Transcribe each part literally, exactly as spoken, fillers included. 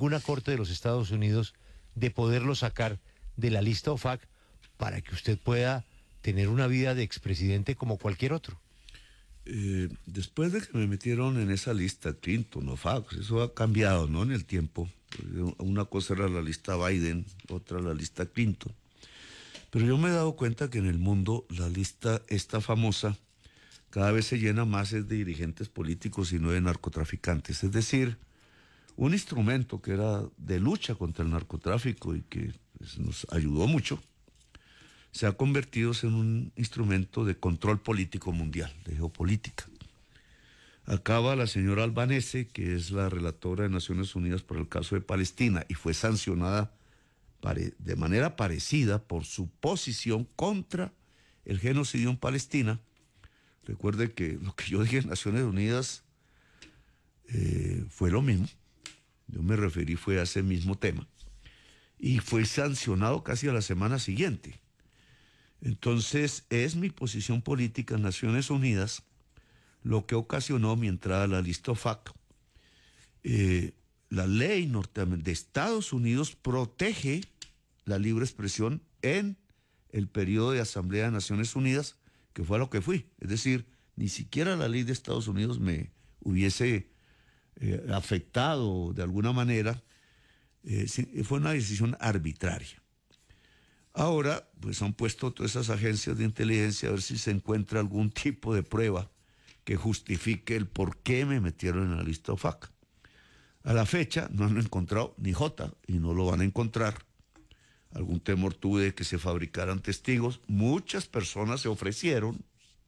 ninguna corte de los Estados Unidos de poderlo sacar de la lista O F A C para que usted pueda tener una vida de expresidente como cualquier otro? Eh, después de que me metieron en esa lista, Clinton, O F A C, eso ha cambiado, ¿no? En el tiempo. Una cosa era la lista Biden, otra la lista Clinton. Pero yo me he dado cuenta que en el mundo la lista esta famosa cada vez se llena más es de dirigentes políticos y no de narcotraficantes. Es decir, un instrumento que era de lucha contra el narcotráfico y que pues, nos ayudó mucho, se ha convertido en un instrumento de control político mundial, de geopolítica. Acaba la señora Albanese, que es la relatora de Naciones Unidas por el caso de Palestina, y fue sancionada de manera parecida por su posición contra el genocidio en Palestina. Recuerde que lo que yo dije en Naciones Unidas eh, fue lo mismo. Yo me referí fue a ese mismo tema. Y fue sancionado casi a la semana siguiente. Entonces, es mi posición política en Naciones Unidas lo que ocasionó mi entrada a la lista O F A C. Eh, la ley norteamericana de Estados Unidos protege la libre expresión en el periodo de Asamblea de Naciones Unidas, que fue a lo que fui. Es decir, ni siquiera la ley de Estados Unidos me hubiese eh, afectado de alguna manera. Eh, fue una decisión arbitraria. Ahora, pues han puesto todas esas agencias de inteligencia a ver si se encuentra algún tipo de prueba que justifique el por qué me metieron en la lista O F A C. A la fecha no han encontrado ni jota y no lo van a encontrar. Algún temor tuve de que se fabricaran testigos. Muchas personas se ofrecieron.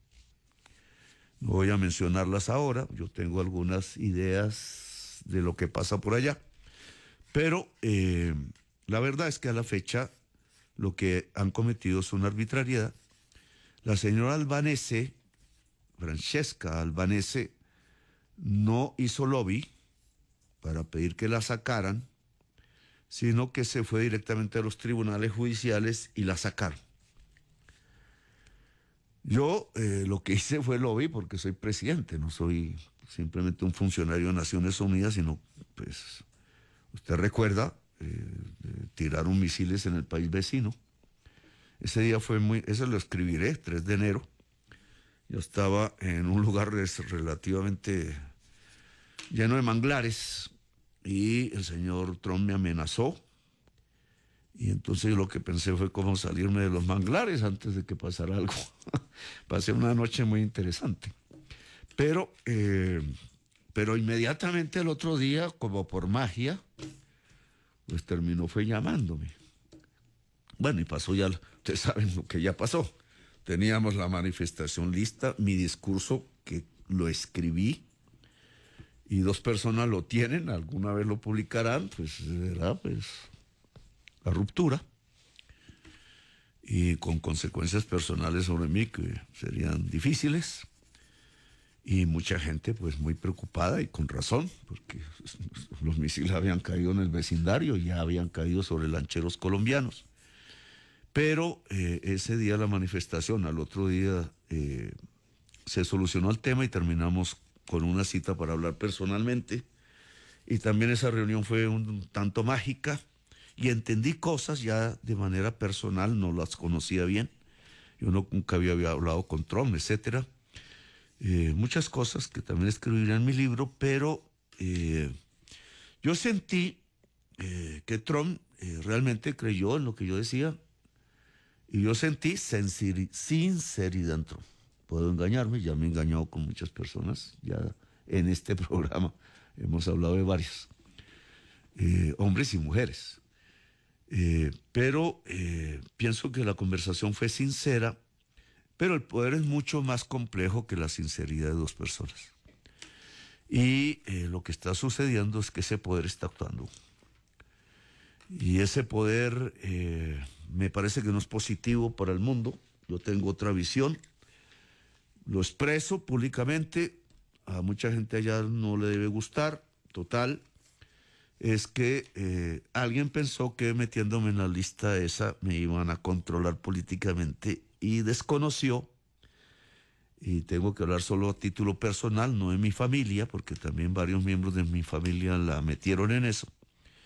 No voy a mencionarlas ahora. Yo tengo algunas ideas de lo que pasa por allá. Pero eh, la verdad es que a la fecha lo que han cometido es una arbitrariedad. La señora Albanese, Francesca Albanese, no hizo lobby para pedir que la sacaran, sino que se fue directamente a los tribunales judiciales y la sacaron. Yo eh, lo que hice fue lobby porque soy presidente, no soy simplemente un funcionario de Naciones Unidas, sino, pues, usted recuerda, eh, tiraron misiles en el país vecino. Ese día fue muy, eso lo escribiré, tres de enero. Yo estaba en un lugar relativamente lleno de manglares y el señor Trump me amenazó. Y entonces lo que pensé fue cómo salirme de los manglares antes de que pasara algo. Pasé una noche muy interesante. Pero, eh, pero inmediatamente el otro día, como por magia, pues terminó fue llamándome. Bueno, y pasó ya, ustedes saben lo que ya pasó. Teníamos la manifestación lista, mi discurso que lo escribí, y dos personas lo tienen, alguna vez lo publicarán, pues será pues la ruptura, y con consecuencias personales sobre mí que serían difíciles, y mucha gente pues muy preocupada y con razón, porque los misiles habían caído en el vecindario, ya habían caído sobre lancheros colombianos. Pero eh, ese día la manifestación, al otro día eh, se solucionó el tema y terminamos con una cita para hablar personalmente. Y también esa reunión fue un tanto mágica y entendí cosas ya de manera personal, no las conocía bien. Yo no, nunca había, había hablado con Trump, etcétera. Eh, muchas cosas que también escribiré en mi libro, pero eh, yo sentí eh, que Trump eh, realmente creyó en lo que yo decía. Y yo sentí sinceridad en Trump. Puedo engañarme, ya me he engañado con muchas personas, ya en este programa hemos hablado de varios, eh, hombres y mujeres. Eh, pero eh, pienso que la conversación fue sincera, pero el poder es mucho más complejo que la sinceridad de dos personas. Y eh, lo que está sucediendo es que ese poder está actuando. Y ese poder eh, me parece que no es positivo para el mundo. Yo tengo otra visión. Lo expreso públicamente. A mucha gente allá no le debe gustar. Total, es que eh, alguien pensó que metiéndome en la lista esa me iban a controlar políticamente y desconoció. Y tengo que hablar solo a título personal, no de mi familia, porque también varios miembros de mi familia la metieron en eso.